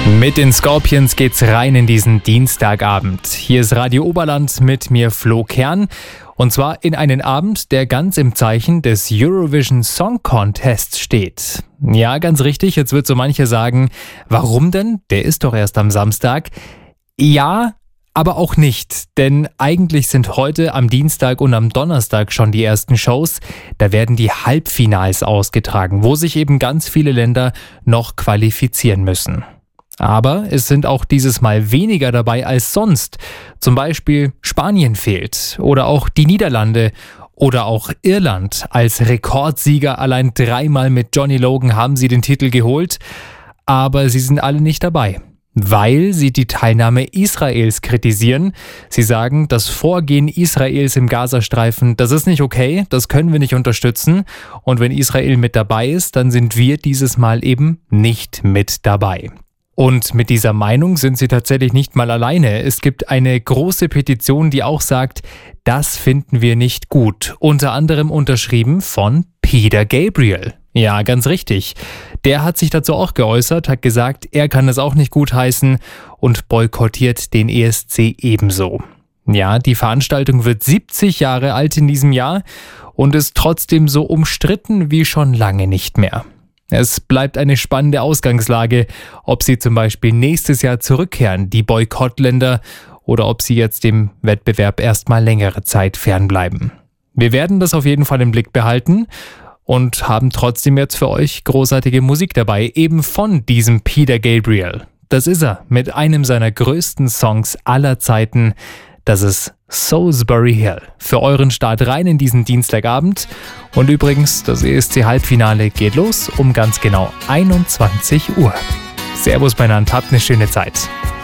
Mit den Scorpions geht's rein in diesen Dienstagabend. Hier ist Radio Oberland mit mir Flo Kern. Und zwar in einen Abend, der ganz im Zeichen des Eurovision Song Contest steht. Ja, ganz richtig, jetzt wird so manche sagen, warum denn? Der ist doch erst am Samstag. Ja, aber auch nicht, denn eigentlich sind heute am Dienstag und am Donnerstag schon die ersten Shows. Da werden die Halbfinals ausgetragen, wo sich eben ganz viele Länder noch qualifizieren müssen. Aber es sind auch dieses Mal weniger dabei als sonst. Zum Beispiel Spanien fehlt oder auch die Niederlande oder auch Irland. Als Rekordsieger allein 3-mal mit Johnny Logan haben sie den Titel geholt. Aber sie sind alle nicht dabei, weil sie die Teilnahme Israels kritisieren. Sie sagen, das Vorgehen Israels im Gazastreifen, das ist nicht okay, das können wir nicht unterstützen. Und wenn Israel mit dabei ist, dann sind wir dieses Mal eben nicht mit dabei. Und mit dieser Meinung sind sie tatsächlich nicht mal alleine. Es gibt eine große Petition, die auch sagt, das finden wir nicht gut. Unter anderem unterschrieben von Peter Gabriel. Ja, ganz richtig. Der hat sich dazu auch geäußert, hat gesagt, er kann es auch nicht gutheißen und boykottiert den ESC ebenso. Ja, die Veranstaltung wird 70 Jahre alt in diesem Jahr und ist trotzdem so umstritten wie schon lange nicht mehr. Es bleibt eine spannende Ausgangslage, ob sie zum Beispiel nächstes Jahr zurückkehren, die Boykottländer, oder ob sie jetzt dem Wettbewerb erstmal längere Zeit fernbleiben. Wir werden das auf jeden Fall im Blick behalten und haben trotzdem jetzt für euch großartige Musik dabei, eben von diesem Peter Gabriel. Das ist er mit einem seiner größten Songs aller Zeiten. Das ist Salisbury Hill. Für euren Start rein in diesen Dienstagabend. Und übrigens, das ESC-Halbfinale geht los um ganz genau 21 Uhr. Servus beieinander, habt eine schöne Zeit.